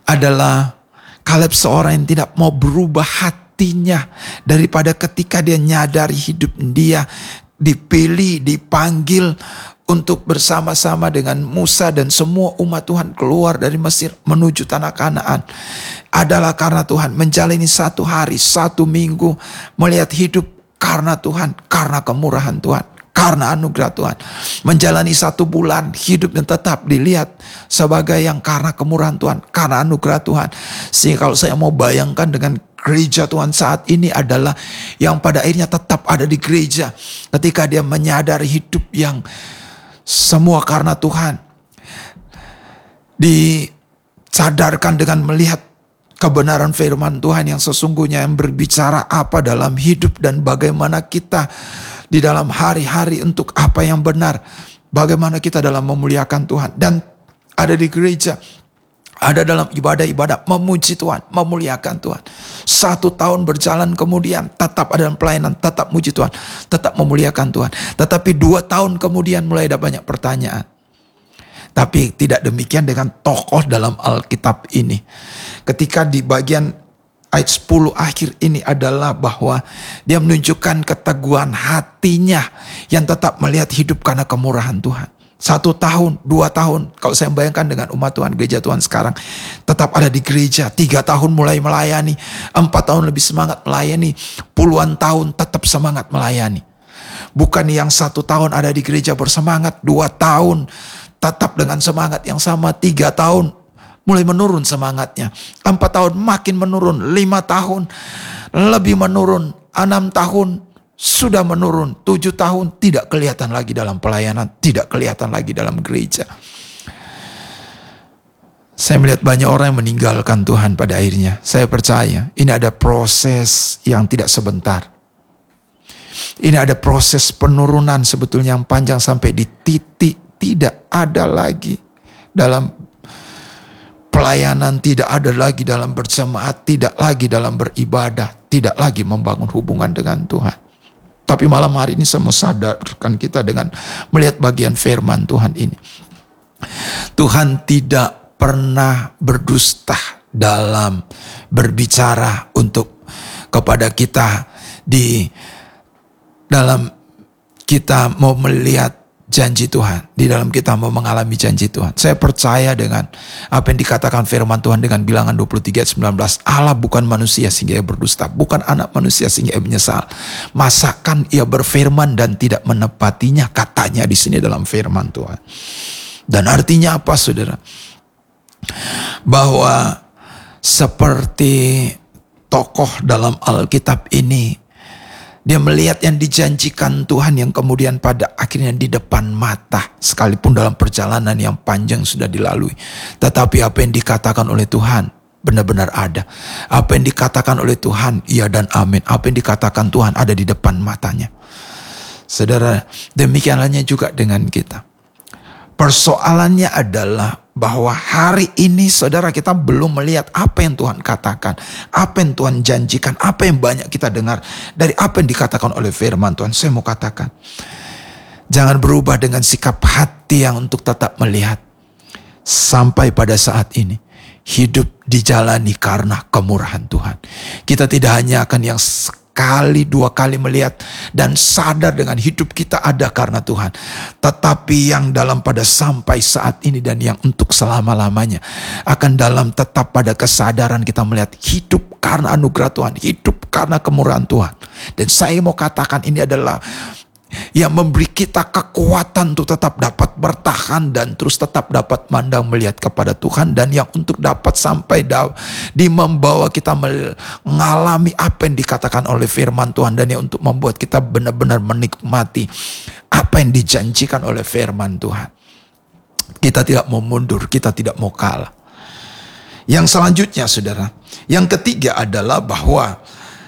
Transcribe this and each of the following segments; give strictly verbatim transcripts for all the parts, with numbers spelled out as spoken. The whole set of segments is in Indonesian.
adalah Kaleb seorang yang tidak mau berubah hatinya daripada ketika dia nyadari hidup dia dipilih, dipanggil untuk bersama-sama dengan Musa dan semua umat Tuhan keluar dari Mesir menuju tanah Kanaan. Adalah karena Tuhan menjalani satu hari, satu minggu melihat hidup karena Tuhan, karena kemurahan Tuhan, karena anugerah Tuhan. Menjalani satu bulan hidup dan tetap dilihat sebagai yang karena kemurahan Tuhan, karena anugerah Tuhan. Sehingga kalau saya mau bayangkan dengan gereja Tuhan saat ini adalah yang pada akhirnya tetap ada di gereja ketika dia menyadari hidup yang semua karena Tuhan. Disadarkan dengan melihat kebenaran firman Tuhan yang sesungguhnya yang berbicara apa dalam hidup dan bagaimana kita di dalam hari-hari untuk apa yang benar. Bagaimana kita dalam memuliakan Tuhan. Dan ada di gereja, ada dalam ibadah-ibadah memuji Tuhan, memuliakan Tuhan. Satu tahun berjalan kemudian tetap ada dalam pelayanan, tetap muji Tuhan, tetap memuliakan Tuhan. Tetapi dua tahun kemudian mulai ada banyak pertanyaan. Tapi tidak demikian dengan tokoh dalam Alkitab ini. Ketika di bagian ayat sepuluh akhir ini adalah bahwa dia menunjukkan keteguhan hatinya yang tetap melihat hidup karena kemurahan Tuhan. Satu tahun, dua tahun, kalau saya bayangkan dengan umat Tuhan, gereja Tuhan sekarang tetap ada di gereja. Tiga tahun mulai melayani, empat tahun lebih semangat melayani, puluhan tahun tetap semangat melayani. Bukan yang satu tahun ada di gereja bersemangat, dua tahun tetap dengan semangat yang sama, tiga tahun mulai menurun semangatnya, empat tahun makin menurun, lima tahun lebih menurun, enam tahun sudah menurun, tujuh tahun tidak kelihatan lagi dalam pelayanan, tidak kelihatan lagi dalam gereja. Saya melihat banyak orang yang meninggalkan Tuhan pada akhirnya. Saya percaya ini ada proses yang tidak sebentar. Ini ada proses penurunan sebetulnya yang panjang sampai di titik tidak ada lagi dalam pelayanan, tidak ada lagi dalam berjemaat, tidak lagi dalam beribadah, tidak lagi membangun hubungan dengan Tuhan. Tapi malam hari ini saya mau sadarkan kita dengan melihat bagian firman Tuhan ini. Tuhan tidak pernah berdusta dalam berbicara untuk kepada kita di dalam kita mau melihat janji Tuhan, di dalam kita mau mengalami janji Tuhan. Saya percaya dengan apa yang dikatakan firman Tuhan dengan bilangan dua puluh tiga ayat sembilan belas. Allah bukan manusia sehingga ia berdusta, bukan anak manusia sehingga ia menyesal. Masakan ia berfirman dan tidak menepatinya, katanya di sini dalam firman Tuhan. Dan artinya apa, saudara? Bahwa seperti tokoh dalam Alkitab ini, dia melihat yang dijanjikan Tuhan yang kemudian pada akhirnya di depan mata. Sekalipun dalam perjalanan yang panjang sudah dilalui. Tetapi apa yang dikatakan oleh Tuhan benar-benar ada. Apa yang dikatakan oleh Tuhan, iya dan amin. Apa yang dikatakan Tuhan ada di depan matanya. Saudara, demikian halnya juga dengan kita. Persoalannya adalah bahwa hari ini saudara kita belum melihat apa yang Tuhan katakan, apa yang Tuhan janjikan, apa yang banyak kita dengar dari apa yang dikatakan oleh firman Tuhan. Saya mau katakan, jangan berubah dengan sikap hati yang untuk tetap melihat. Sampai pada saat ini, hidup dijalani karena kemurahan Tuhan. Kita tidak hanya akan yang sekali, dua kali melihat dan sadar dengan hidup kita ada karena Tuhan. Tetapi yang dalam pada sampai saat ini dan yang untuk selama-lamanya akan dalam tetap pada kesadaran kita melihat hidup karena anugerah Tuhan, hidup karena kemurahan Tuhan. Dan saya mau katakan ini adalah yang memberi kita kekuatan untuk tetap dapat bertahan dan terus tetap dapat mandang melihat kepada Tuhan, dan yang untuk dapat sampai da- di membawa kita mengalami apa yang dikatakan oleh firman Tuhan, dan yang untuk membuat kita benar-benar menikmati apa yang dijanjikan oleh firman Tuhan. Kita tidak mau mundur, kita tidak mau kalah. Yang selanjutnya saudara, yang ketiga adalah bahwa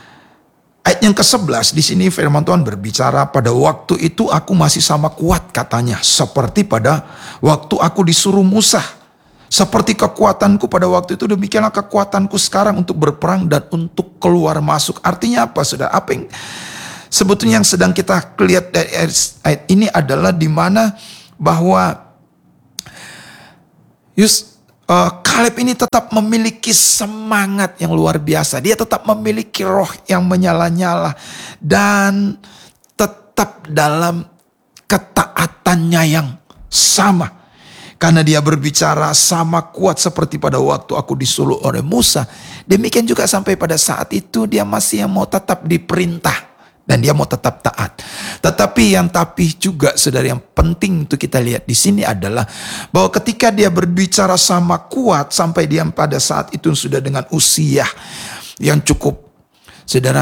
ayat yang kesebelas di sini firman Tuhan berbicara, pada waktu itu aku masih sama kuat katanya, seperti pada waktu aku disuruh Musa. Seperti kekuatanku pada waktu itu, demikianlah kekuatanku sekarang untuk berperang dan untuk keluar masuk. Artinya apa saudara? Apa yang sebetulnya yang sedang kita lihat dari ayat ini adalah di mana bahwa Yus, uh, Kaleb ini tetap memiliki semangat yang luar biasa. Dia tetap memiliki roh yang menyala-nyala dan tetap dalam ketaatannya yang sama. Karena dia berbicara sama kuat seperti pada waktu aku disuruh oleh Musa. Demikian juga sampai pada saat itu dia masih yang mau tetap diperintah. Dan dia mau tetap taat. Tetapi yang tapi juga saudara yang penting untuk kita lihat di sini adalah bahwa ketika dia berbicara sama kuat sampai dia pada saat itu sudah dengan usia yang cukup. Saudara,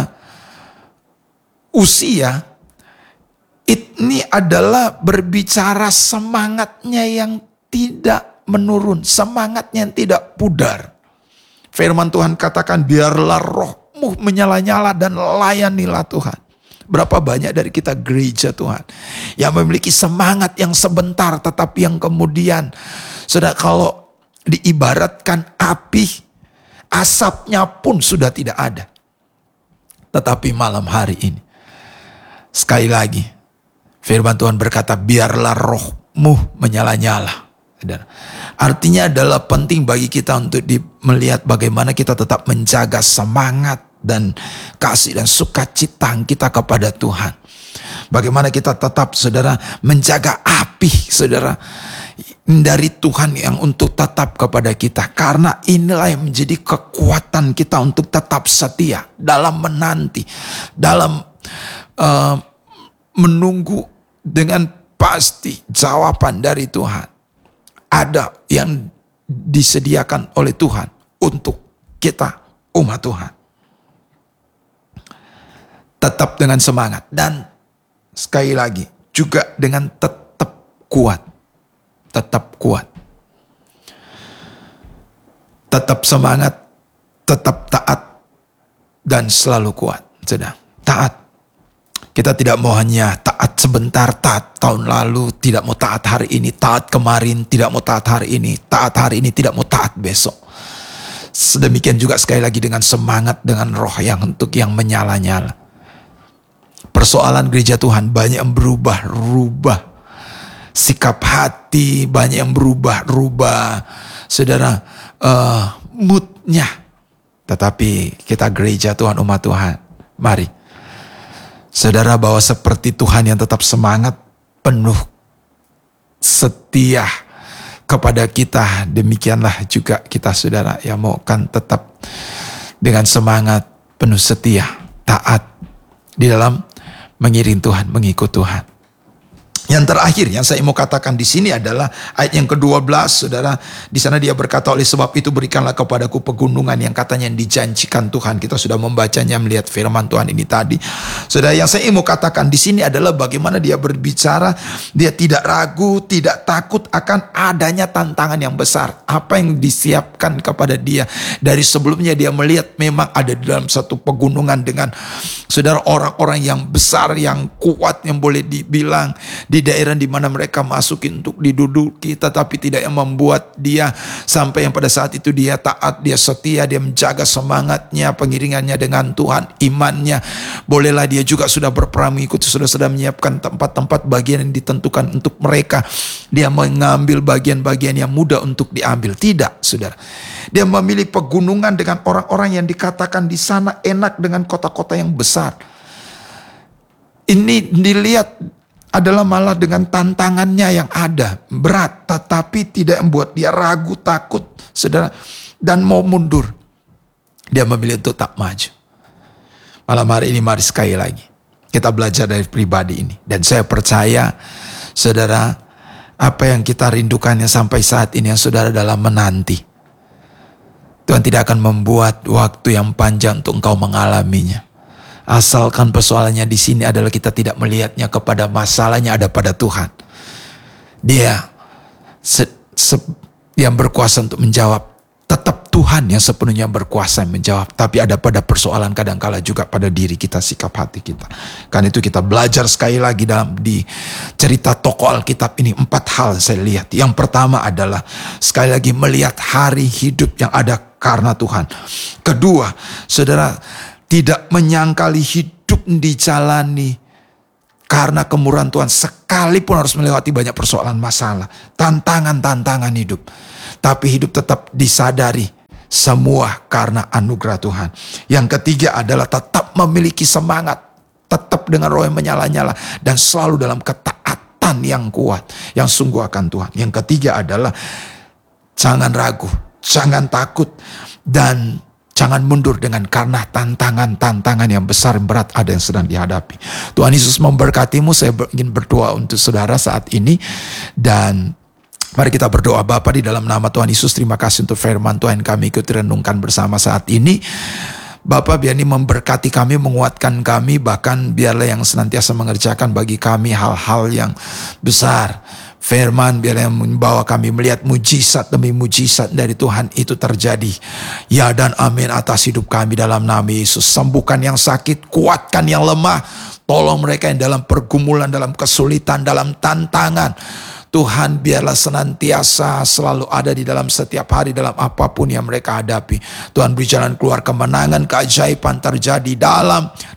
usia ini adalah berbicara semangatnya yang tidak menurun, semangatnya yang tidak pudar. Firman Tuhan katakan, biarlah rohmu menyala-nyala dan layanilah Tuhan. Berapa banyak dari kita gereja Tuhan yang memiliki semangat yang sebentar, tetapi yang kemudian sudah kalau diibaratkan api, asapnya pun sudah tidak ada. Tetapi malam hari ini, sekali lagi, firman Tuhan berkata, biarlah rohmu menyala-nyala. Artinya adalah penting bagi kita untuk di, melihat bagaimana kita tetap menjaga semangat dan kasih dan sukacita kita kepada Tuhan. Bagaimana kita tetap saudara menjaga api saudara dari Tuhan yang untuk tetap kepada kita. Karena inilah yang menjadi kekuatan kita untuk tetap setia dalam menanti, dalam uh, menunggu dengan pasti jawaban dari Tuhan. Ada yang disediakan oleh Tuhan untuk kita umat Tuhan. Tetap dengan semangat dan sekali lagi juga dengan tetap kuat. Tetap kuat. Tetap semangat, tetap taat dan selalu kuat. Sudah, taat. Kita tidak mau hanya taat sebentar, taat tahun lalu, tidak mau taat hari ini, taat kemarin, tidak mau taat hari ini, taat hari ini, tidak mau taat besok. Sedemikian juga sekali lagi dengan semangat, dengan roh yang untuk yang menyala-nyala. Persoalan gereja Tuhan banyak yang berubah-rubah. Sikap hati banyak yang berubah-rubah. Saudara, uh, moodnya. Tetapi kita gereja Tuhan, umat Tuhan, mari. Saudara, bahwa seperti Tuhan yang tetap semangat, penuh setia kepada kita. Demikianlah juga kita saudara yang mau kan tetap dengan semangat, penuh setia, taat di dalam mengiring Tuhan, mengikut Tuhan. Yang terakhir yang saya mau katakan di sini adalah ayat yang kedua belas, saudara. Di sana dia berkata, oleh sebab itu berikanlah kepadaku pegunungan yang katanya yang dijanjikan Tuhan. Kita sudah membacanya, melihat firman Tuhan ini tadi. Saudara, yang saya mau katakan di sini adalah bagaimana dia berbicara, dia tidak ragu, tidak takut akan adanya tantangan yang besar. Apa yang disiapkan kepada dia dari sebelumnya, dia melihat memang ada di dalam satu pegunungan dengan saudara orang-orang yang besar, yang kuat, yang boleh dibilang di daerah di mana mereka masukin untuk diduduki, tetapi tidak yang membuat dia sampai yang pada saat itu dia taat, dia setia, dia menjaga semangatnya, pengiringannya dengan Tuhan, imannya. Bolehlah dia juga sudah berperang mengikuti, sudah sudah menyiapkan tempat-tempat bagian yang ditentukan untuk mereka. Dia mengambil bagian-bagian yang mudah untuk diambil. Tidak, saudara. Dia memilih pegunungan dengan orang-orang yang dikatakan di sana enak dengan kota-kota yang besar. Ini dilihat adalah malah dengan tantangannya yang ada, berat, tetapi tidak membuat dia ragu, takut, saudara, dan mau mundur. Dia memilih untuk tak maju. Malam hari ini mari sekali lagi kita belajar dari pribadi ini. Dan saya percaya, saudara, apa yang kita rindukannya sampai saat ini yang saudara dalam menanti, Tuhan tidak akan membuat waktu yang panjang untuk engkau mengalaminya. Asalkan persoalannya di sini adalah kita tidak melihatnya kepada masalahnya, ada pada Tuhan. Dia se, se, yang berkuasa untuk menjawab. Tetap Tuhan yang sepenuhnya berkuasa menjawab. Tapi ada pada persoalan kadangkala juga pada diri kita, sikap hati kita. Karena itu kita belajar sekali lagi dalam di cerita tokoh Alkitab ini. Empat hal saya lihat. Yang pertama adalah sekali lagi melihat hari hidup yang ada karena Tuhan. Kedua, saudara, tidak menyangkali hidup dijalani karena kemurahan Tuhan, sekalipun harus melewati banyak persoalan, masalah, tantangan-tantangan hidup. tapi hidup tetap disadari semua karena anugerah Tuhan. Yang ketiga adalah tetap memiliki semangat, tetap dengan roh yang menyala-nyala, dan selalu dalam ketaatan yang kuat, yang sungguh akan Tuhan. Yang ketiga adalah jangan ragu, jangan takut, dan jangan mundur dengan karena tantangan-tantangan yang besar dan berat ada yang sedang dihadapi. Tuhan Yesus memberkatimu. Saya ingin berdoa untuk saudara saat ini. Dan mari kita berdoa. Bapa, di dalam nama Tuhan Yesus, terima kasih untuk firman Tuhan kami ikut renungkan bersama saat ini. Bapa, biar ini memberkati kami, menguatkan kami, bahkan biarlah yang senantiasa mengerjakan bagi kami hal-hal yang besar. Firman biarlah yang membawa kami melihat mujizat demi mujizat dari Tuhan itu terjadi. Ya dan amin atas hidup kami dalam nama Yesus. Sembuhkan yang sakit, kuatkan yang lemah. Tolong mereka yang dalam pergumulan, dalam kesulitan, dalam tantangan. Tuhan biarlah senantiasa selalu ada di dalam setiap hari, dalam apapun yang mereka hadapi. Tuhan beri jalan keluar, kemenangan, keajaiban terjadi dalam